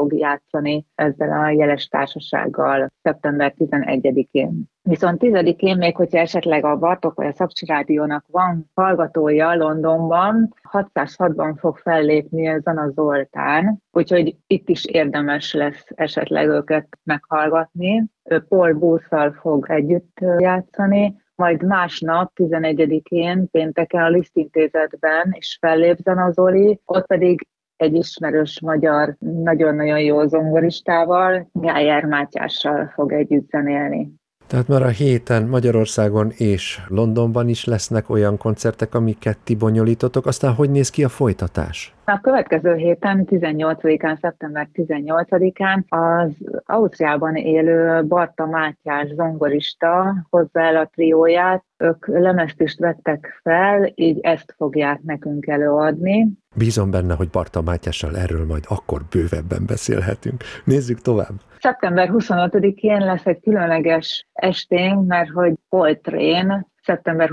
fog játszani ezzel a jeles társasággal szeptember 11-én. Viszont 10-én még, hogyha esetleg a Bartók vagy a Szakcsi Rádiónak van hallgatója Londonban, 606-ban fog fellépni Zana Zoltán, úgyhogy itt is érdemes lesz esetleg őket meghallgatni. Paul Booth-szal fog együtt játszani, majd másnap, 11-én, pénteken a Liszt Intézetben is fellép Zana Zoli, ott pedig egy ismerős magyar, nagyon-nagyon jó zongoristával, Gájer Mátyással fog együtt zenélni. Tehát már a héten Magyarországon és Londonban is lesznek olyan koncertek, amiket ti bonyolítotok, aztán hogy néz ki a folytatás? A következő héten, 18-án, szeptember 18-án az Ausztriában élő Barta Mátyás zongorista hozza el a trióját, ők lemezt is vettek fel, így ezt fogják nekünk előadni. Bízom benne, hogy Barta Mátyással erről majd akkor bővebben beszélhetünk. Nézzük tovább! Szeptember 25-én lesz egy különleges esténk, mert hogy Coltrane szeptember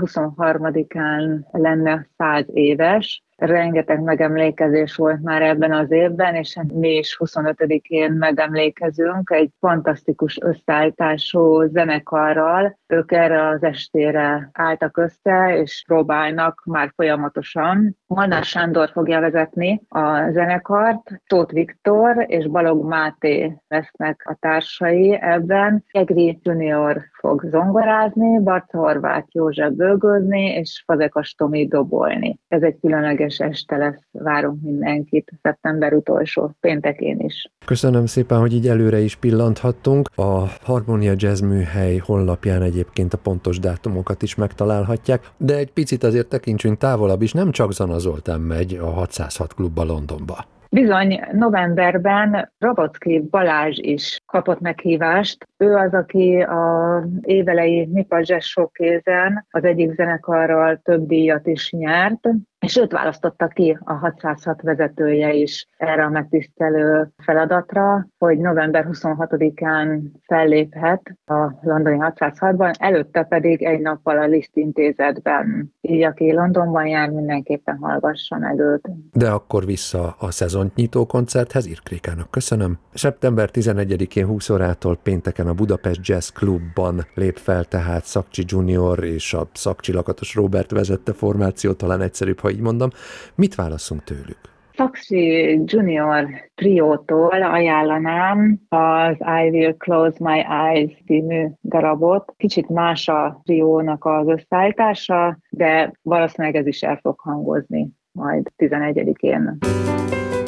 23-án lenne 100 éves. Rengeteg megemlékezés volt már ebben az évben, és mi is 25-én megemlékezünk egy fantasztikus összeállítású zenekarral. Ők erre az estére álltak össze, és próbálnak már folyamatosan. Molnár Sándor fogja vezetni a zenekart, Tóth Viktor és Balogh Máté lesznek a társai ebben. Egri Junior fog zongorázni, Barca Horváth József bőgözni, és Fazekas Tomi dobolni. Ez egy különleges este lesz, várunk mindenkit szeptember utolsó péntekén is. Köszönöm szépen, hogy így előre is pillanthattunk. A Harmonia Jazz Műhely honlapján egyébként a pontos dátumokat is megtalálhatják, de egy picit azért tekintsünk távolabb is, nem csak Zana Zoltán megy a 606 klubba Londonba. Bizony, novemberben Rabocki Balázs is kapott meghívást. Ő az, aki az évelei MIPA Jazz Showcase-en az egyik zenekarral több díjat is nyert, és őt választotta ki a 606 vezetője is erre a megtisztelő feladatra, hogy november 26-án felléphet a londoni 606-ban, előtte pedig egy nappal a Liszt Intézetben. Így aki Londonban jár, mindenképpen hallgassa meg őt. De akkor vissza a szezont nyitó koncerthez, Irkrékának köszönöm. Szeptember 11-én 20 órától pénteken a Budapest Jazz Clubban lép fel tehát Szakcsi Junior és a Szakcsi Lakatos Róbert vezette formáció, talán egyszerűbb, ha így mondom. Mit válaszunk tőlük? Szakcsi Junior triótól ajánlanám az I Will Close My Eyes című darabot. Kicsit más a triónak az összeállítása, de valószínűleg ez is el fog hangozni majd 11-én.